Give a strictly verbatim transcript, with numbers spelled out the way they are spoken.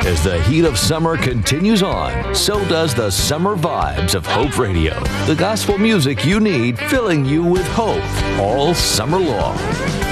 As the heat of summer continues on, so does the summer vibes of Hope Radio. The gospel music you need, filling you with hope all summer long.